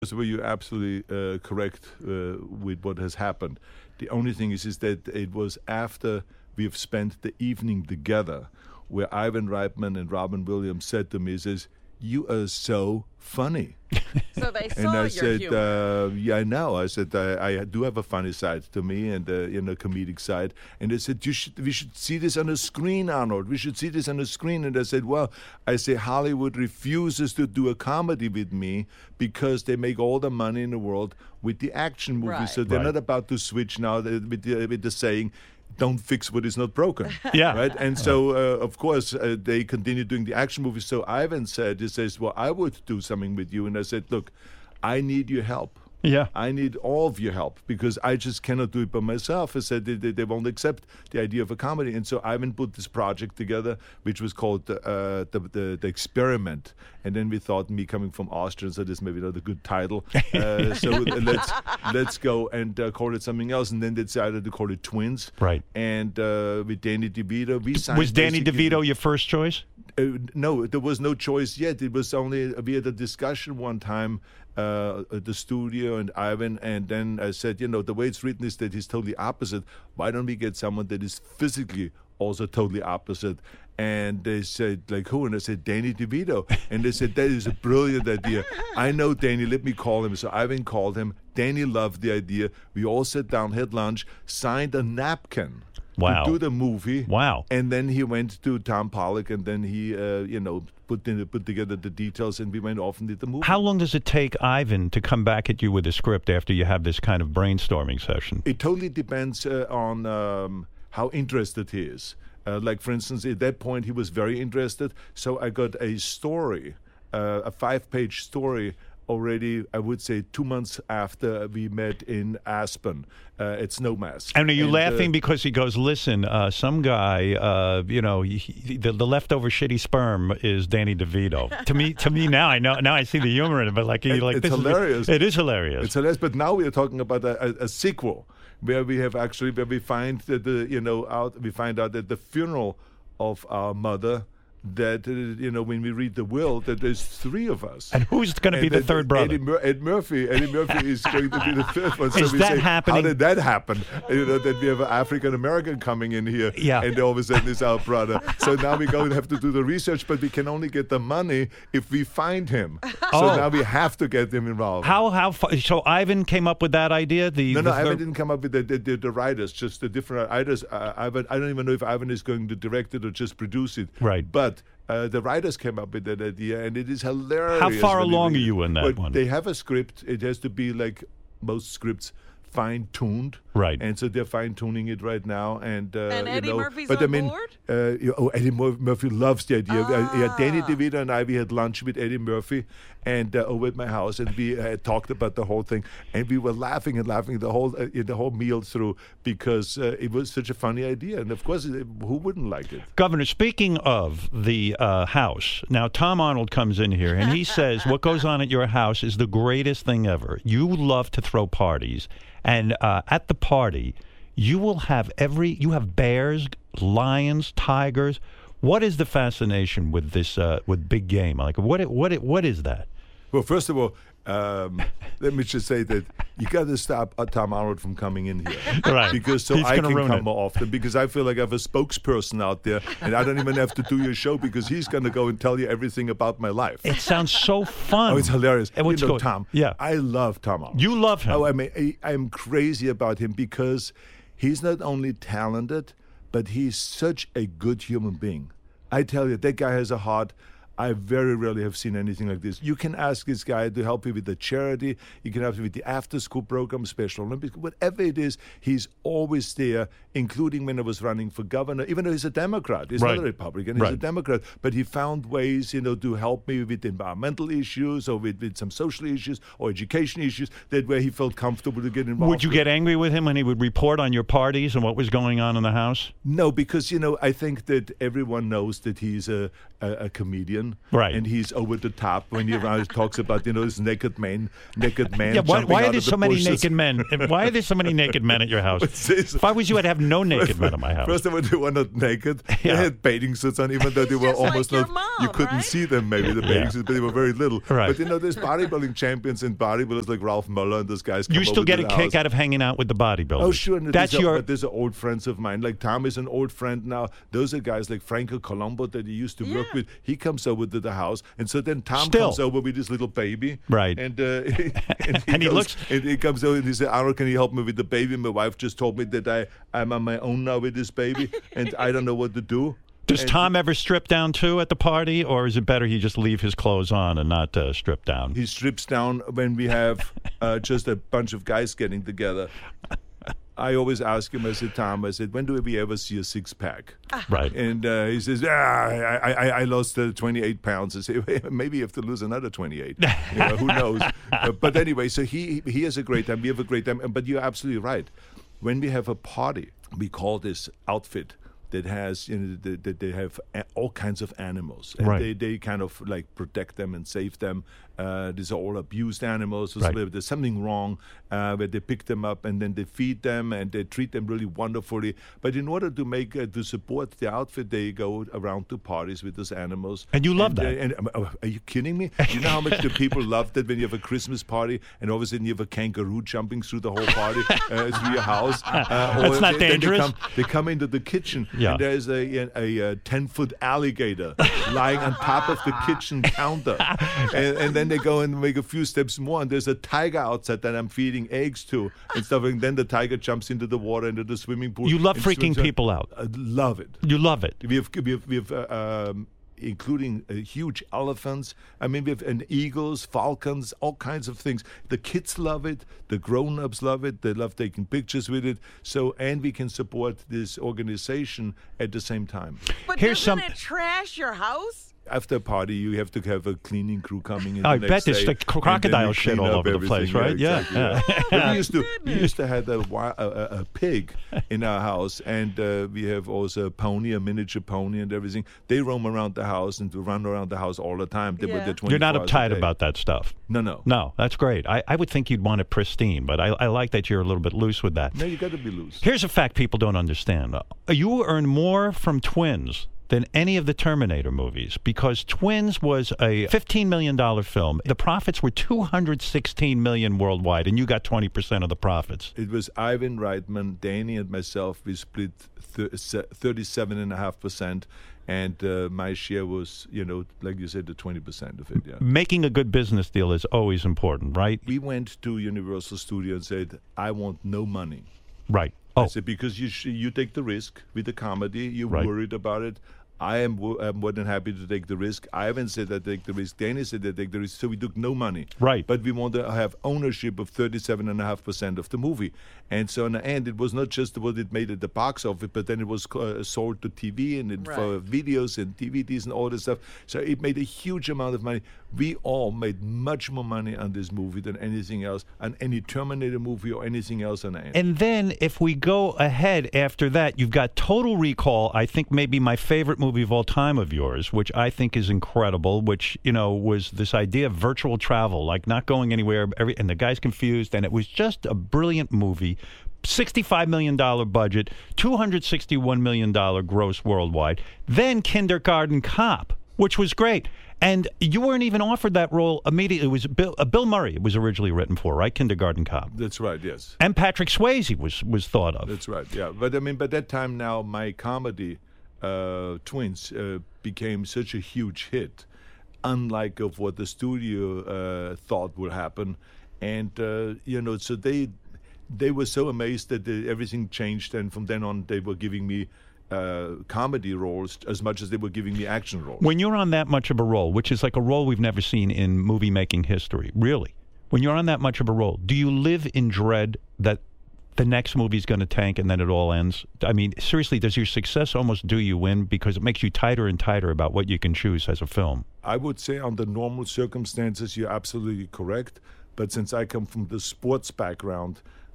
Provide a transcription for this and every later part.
So you're absolutely correct with what has happened. The only thing is that it was after we've spent the evening together where Ivan Reitman and Robin Williams said to me, says, "You are so funny." So they saw And I your said, humor. "Yeah, I know." I said, "I do have a funny side to me and a comedic side." And they said, "We should see this on a screen, Arnold. We should see this on a screen." And I said, "Well, Hollywood refuses to do a comedy with me because they make all the money in the world with the action movies. Right. So they're not about to switch now with the saying." Don't fix what is not broken. Yeah. Right? And so, of course, they continue doing the action movies. So Ivan he says, "Well, I would do something with you." And I said, "Look, I need your help. Yeah. I need all of your help because I just cannot do it by myself." I said they won't accept the idea of a comedy. And so Ivan put this project together, which was called the Experiment. And then we thought, me coming from Austria, so this may be not a good title. So let's go and call it something else. And then they decided to call it Twins. Right. And with Danny DeVito, we signed. Was Danny basically- DeVito your first choice? No, there was no choice yet. It was only we had a discussion one time at the studio and Ivan, and then I said, the way it's written is that he's totally opposite. Why don't we get someone that is physically also totally opposite? And they said, like, who? And I said, Danny DeVito. And they said, that is a brilliant idea. I know Danny, let me call him. So Ivan called him. Danny loved the idea. We all sat down, had lunch, signed a napkin. Wow. To do the movie. Wow. And then he went to Tom Pollock, and then he, put together the details, and we went off and did the movie. How long does it take Ivan to come back at you with a script after you have this kind of brainstorming session? It totally depends on how interested he is. Like, for instance, at that point, he was very interested, so I got a story, a 5-page story already, I would say, 2 months after we met in Aspen at Snowmass. And are you laughing because he goes, listen, some guy, the leftover shitty sperm is Danny DeVito. to me now, I see the humor in it, but it's hilarious. It is hilarious. It's hilarious, but now we are talking about a sequel where we find that we find out that the funeral of our mother, that when we read the will, that there's 3 of us. And who's going to be the third brother? Eddie Murphy is going to be the 5th one. So Is we that say, happening? How did that happen? That we have an African American coming in here, Yeah. and all of a sudden it's our brother. So now we're going to have to do the research, but we can only get the money if we find him. So now we have to get him involved. So Ivan came up with that idea? No, Ivan didn't come up with the writers, just the different writers. Ivan, I don't even know if Ivan is going to direct it or just produce it. Right. But the writers came up with that idea, and it is hilarious. How far along are you in that one? They have a script. It has to be like most scripts, fine-tuned. Right. And so they're fine-tuning it right now. And Eddie Murphy's but on board? Eddie Murphy loves the idea. Danny DeVito and I, we had lunch with Eddie Murphy and over at my house, and we talked about the whole thing, and we were laughing the whole meal through because it was such a funny idea, and of course, who wouldn't like it? Governor, speaking of the house, now Tom Arnold comes in here and he says what goes on at your house is the greatest thing ever. You love to throw parties, and at the party, you have bears, lions, tigers. What is the fascination with this with big game? Like what is that? Well, first of all, let me just say that you got to stop Tom Arnold from coming in here, Right? Because He's I can ruin come it. more often. Because I feel like I have a spokesperson out there, and I don't even have to do your show because he's going to go and tell you everything about my life. It sounds so fun. Oh, it's hilarious. And what's going- Tom. Yeah. I love Tom Arnold. You love him. Oh, I mean, I'm crazy about him because he's not only talented, but he's such a good human being. I tell you, that guy has a heart. I very rarely have seen anything like this. You can ask this guy to help you with the charity. You can help you with the after-school program, Special Olympics, whatever it is. He's always there, including when I was running for governor. Even though he's a Democrat, he's Right. not a Republican. He's Right. a Democrat, but he found ways, to help me with environmental issues or with some social issues or education issues that where he felt comfortable to get involved. Would you get angry with him when he would report on your parties and what was going on in the house? No, because I think that everyone knows that he's a comedian. Right. And he's over the top when he talks about, this naked man Yeah, jumping why out are there of the so many bushes. naked men? Why are there so many naked men at your house? If I was you, I'd have no naked men at my house. First of all, they were not naked. Yeah. They had bathing suits on, even though they were just like almost your not. mom, You couldn't right? see them, maybe the bathing suits, but they were very little. Right. But there's bodybuilding champions and bodybuilders like Ralph Muller and those guys. You still get a kick out. out of hanging out with the bodybuilders. Oh, sure. And That's your. But these are old friends of mine. Like Tom is an old friend now. Those are guys like Franco Colombo that he used to work Yeah. with. He comes over to the house, and so then Tom Still. comes over with his little baby. Right. And And he looks- And he comes over and he said, "Arnold, can you help me with the baby? My wife just told me that I'm on my own now with this baby, and I don't know what to do." Does And Tom ever strip down too at the party, or is it better he just leave his clothes on and not strip down? He strips down when we have just a bunch of guys getting together. I always ask him, I said, Tom, when do we ever see a six-pack? Right. And he says, I lost 28 pounds. I say, maybe you have to lose another 28. Who knows? But anyway, so he has a great time. We have a great time. But you're absolutely right. When we have a party, we call this outfit that has, they have all kinds of animals. And Right. they kind of like protect them and save them. These are all abused animals. So Right. there's something wrong where they pick them up and then they feed them and they treat them really wonderfully. But in order to make to support the outfit, they go around to parties with those animals. And you love that. Are you kidding me? You know how much the people love that when you have a Christmas party and all of a sudden you have a kangaroo jumping through the whole party through your house. That's not then dangerous. They come into the kitchen Yeah. and there's a 10-foot alligator lying on top of the kitchen counter. And then they go and make a few steps more, and there's a tiger outside that I'm feeding eggs to and stuff. And then the tiger jumps into the water, into the swimming pool. You love and freaking swims out. people out. I love it. You love it. We have including huge elephants. I mean, we have eagles, falcons, all kinds of things. The kids love it. The grown-ups love it. They love taking pictures with it. So, and we can support this organization at the same time. But Here's doesn't some- it trash your house? After a party, you have to have a cleaning crew coming in. I the bet next there's day, the and then crocodile we shit clean all up over the place, everything. right? Yeah, exactly, yeah. But we used to have a pig in our house, and we have also a pony, a miniature pony, and everything. They roam around the house and run around the house all the time. They were Yeah. there 24 You're not hours a uptight day. about that stuff. No. No, that's great. I would think you'd want it pristine, but I like that you're a little bit loose with that. No, you got to be loose. Here's a fact people don't understand. You earn more from Twins than any of the Terminator movies because Twins was a $15 million film. The profits were $216 million worldwide, and you got 20% of the profits. It was Ivan Reitman, Danny, and myself. We split 37.5%, and my share was, like you said, the 20% of it. Yeah. Making a good business deal is always important, right? We went to Universal Studios and said, "I want no money." Right. I Oh, said, because you take the risk with the comedy, you're Right. worried about it. I am more than happy to take the risk. Ivan said I take the risk. Danny said I take the risk. So we took no money. Right. But we want to have ownership of 37.5% of the movie. And so in the end, it was not just what it made at the box office, but then it was sold to TV and for Right. videos and DVDs and all this stuff. So it made a huge amount of money. We all made much more money on this movie than anything else, on any Terminator movie or anything else on the end. and then if we go ahead after that, you've got Total Recall, I think maybe my favorite movie of all time of yours, which I think is incredible, which, was this idea of virtual travel, like not going anywhere, and the guy's confused, and it was just a brilliant movie. $65 million budget, $261 million gross worldwide. Then Kindergarten Cop, which was great. And you weren't even offered that role immediately. It was Bill Murray it was originally written for, right? Kindergarten Cop. That's right, yes. And Patrick Swayze was thought of. That's right, yeah. But I mean, by that time now, my comedy, Twins, became such a huge hit, unlike of what the studio thought would happen. And, so they were so amazed that everything changed. And from then on, they were giving me comedy roles as much as they were giving me action roles. When you're on that much of a role, which is like a role we've never seen in movie-making history, really, when you're on that much of a role, do you live in dread that the next movie's going to tank and then it all ends? I mean, seriously, does your success almost do you in because it makes you tighter and tighter about what you can choose as a film? I would say under normal circumstances, you're absolutely correct. But since I come from the sports background,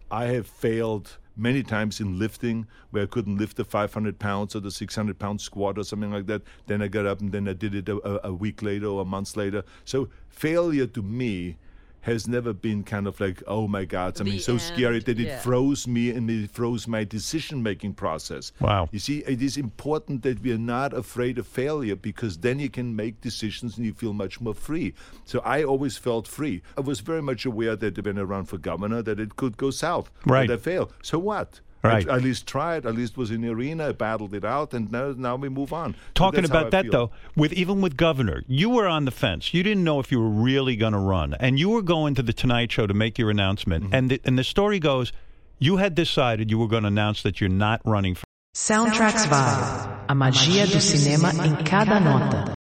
I have failed many times in lifting, where I couldn't lift the 500 pounds or the 600-pound squat or something like that. Then I got up and then I did it a week later or a month later. So failure to me has never been kind of like, oh my God, something so scary that it froze me and it froze my decision-making process. Wow. You see, it is important that we are not afraid of failure, because then you can make decisions and you feel much more free. So I always felt free. I was very much aware that when I ran for governor that it could go south. Right. That I fail. So what? Right. I at least tried, at least was in the arena, I battled it out, and now we move on. Talking So that's how about I that, feel. though, even with governor, you were on the fence. You didn't know if you were really going to run, and you were going to the Tonight Show to make your announcement. Mm-hmm. And the story goes, you had decided you were going to announce that you're not running for. Soundtracks Vibe, a magia do cinema em cada nota.